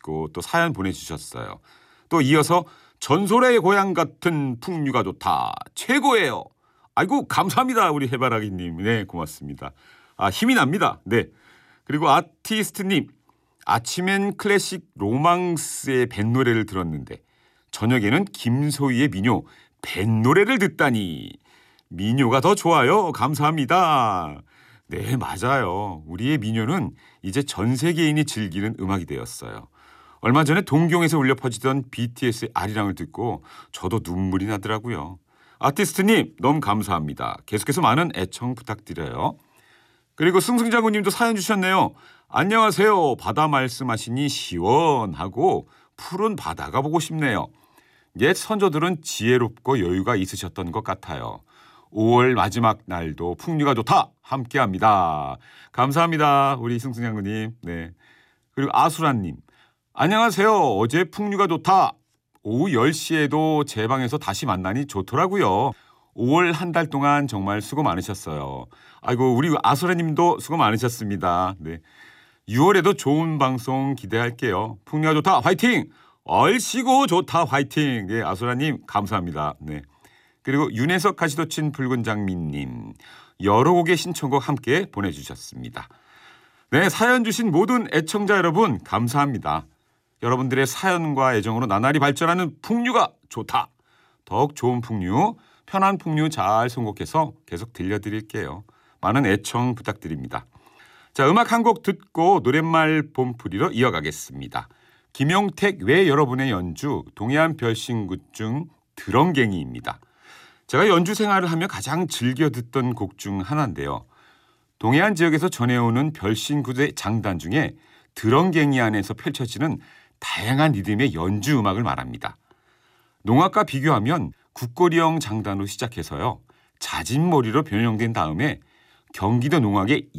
듣고 또 사연 보내주셨어요. 또 이어서 전설의 고향 같은 풍류가 좋다. 최고예요. 아이고 감사합니다. 우리 해바라기님. 네 고맙습니다. 힘이 납니다. 네. 그리고 아티스트님. 아침엔 클래식 로망스의 뱃노래를 들었는데 저녁에는 김소희의 민요 뱃노래를 듣다니 민요가 더 좋아요. 감사합니다. 네 맞아요. 우리의 민요는 이제 전 세계인이 즐기는 음악이 되었어요. 얼마 전에 동경에서 울려 퍼지던 BTS의 아리랑을 듣고 저도 눈물이 나더라고요. 아티스트님 너무 감사합니다. 계속해서 많은 애청 부탁드려요. 그리고 승승장군님도 사연 주셨네요. 안녕하세요. 바다 말씀하시니 시원하고 푸른 바다가 보고 싶네요. 옛 선조들은 지혜롭고 여유가 있으셨던 것 같아요. 5월 마지막 날도 풍류가 좋다. 함께합니다. 감사합니다. 우리 승승장군님. 네. 그리고 아수라님. 안녕하세요. 어제 풍류가 좋다. 오후 10시에도 제 방에서 다시 만나니 좋더라고요. 5월 한 달 동안 정말 수고 많으셨어요. 아이고 우리 아수라님도 수고 많으셨습니다. 네. 6월에도 좋은 방송 기대할게요. 풍류가 좋다. 화이팅! 얼씨구 좋다. 화이팅! 네, 아수라님 감사합니다. 네. 그리고 윤혜석 가시도친 붉은 장미님 여러 곡의 신청곡 함께 보내주셨습니다. 네, 사연 주신 모든 애청자 여러분 감사합니다. 여러분들의 사연과 애정으로 나날이 발전하는 풍류가 좋다. 더욱 좋은 풍류, 편한 풍류 잘 선곡해서 계속 들려드릴게요. 많은 애청 부탁드립니다. 자, 음악 한 곡 듣고 노랫말 봄풀이로 이어가겠습니다. 김용택 외 여러분의 연주 동해안 별신굿 중 드렁갱이입니다. 제가 연주 생활을 하며 가장 즐겨 듣던 곡 중 하나인데요. 동해안 지역에서 전해오는 별신굿의 장단 중에 드렁갱이 안에서 펼쳐지는 다양한 리듬의 연주 음악을 말합니다. 농악과 비교하면 국거리형 장단으로 시작해서요. 자진머리로 변형된 다음에 경기도 농악의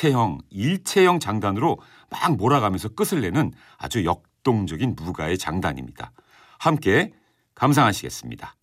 일체형 장단으로 막 몰아가면서 끝을 내는 아주 역동적인 무가의 장단입니다. 함께 감상하시겠습니다.